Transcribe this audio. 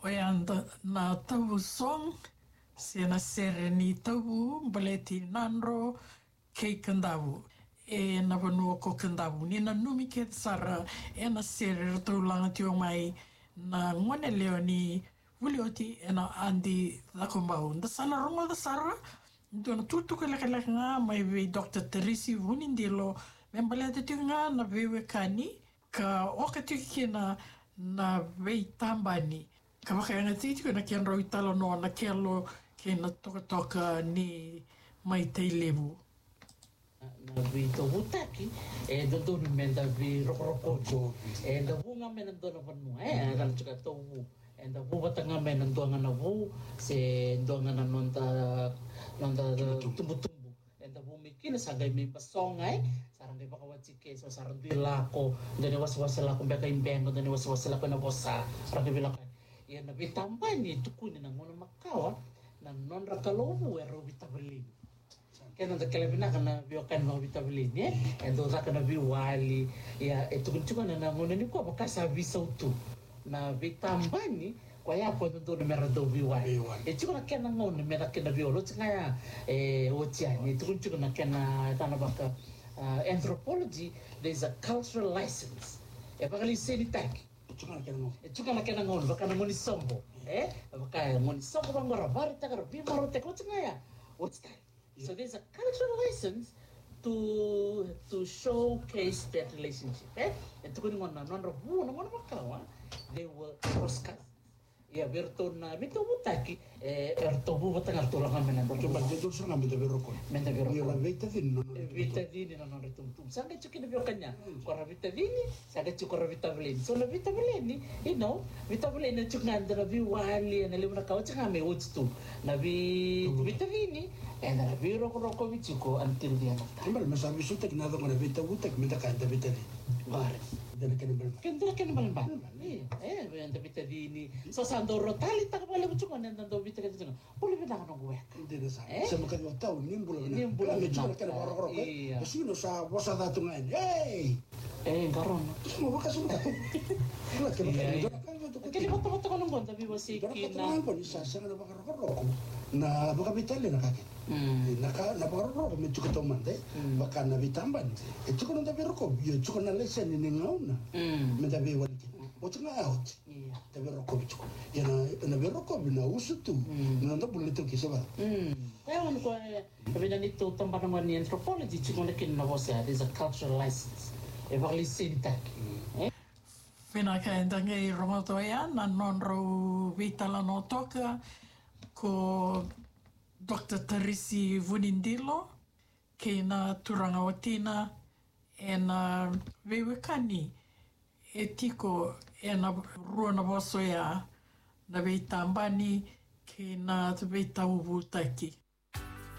Oianda na tau song, se na sere ni tau, baleti nanro, kei kandawu. E na vanua ko kandawu. Ni na numi ke sara, e na sere tau langa tio mai, na ngone leo ni wulioti, e na andi lakumbau. Da sana rongo da sara, do na tutuka leka nga, mai vei Dr. Teresi Vunindilo, membalete tio nga na vewe kani, ka oka tio ki na vei tambani. Ka whakaanga titi ko na kia rau talo noa na kia lo ke na toka ni mai tei levu. Na vi to hutaki e do do menda vi roko e da vunga mena do na vanu e ran chuka to vu e da vu batanga mena do ngana vu se do ngana nonta tumbu e da vu mikina sagai mi pasonga e sarang de bakawachi ke so sarang dilako dene waswasala ko beka imbengo dene waswasala ko na bosa ra ke bilaka e na vitamba ni tukuni na ngono makawa na non rakalovu e ro vitabelini kena da kelebina kana biokan no vitabelini e do zakana viwali ya etukun tukana na ngono ni ko bakasa visautu na vitamba ni kwa ya ko do mera do viwali e tukuna kena ngono mera kena violo tsaya e otiani tukun tukuna kena tana baka anthropology there is a cultural license e bakali senitaki Chuka na kena ngon baka na ngoni sombo baka ngoni sombo bangora bari takara bimaro te kotsngaya what's that so there's a cultural license to showcase that relationship and to ngona non ro ngona makawa they will discuss ya berto na mito mutaki erto bu batang arto lang mena to ba do so na meta beroko menta beroko ya vita dini non retum sanga chuki na biokanya kora vita dini sanga chukora vita beleni so na vita beleni you know vita beleni chukanga na biwali na leo na kaucha ngame utstu na vita dini na roko vichuko until dia na tambal masabi so tek na do na vita utek meta ka da vita ni bare dana kena balba venda vita dini so sando rotali tak pala buchunga nenda do vita kena pole venda no gue dena sa sama kan tau nimbula me chula kena roko sino sa bosa da tunga garono mo baka suma la kena foto kono ngonda vivo si kina ko ni sa na baka roko na baka vitale na kake na baka roko me chuka to mande baka na vitamban e chuka no da roko yo chuka na lesen ni ngauna me da be wali o tuna out da roko chuka ya na roko na usutu na ndo bulito ki seba kaya ko vena nito tambana ngani anthropology chuka na kin na vosa there's a cultural license e vali sintaki Whena ka endange I rongotoea na non rau vitala no toka ko Dr. Teresi Vunindilo ke na turanga o tina e na vewekani e tiko e na rua na wasoea na veitambani ke na veitauvu taki.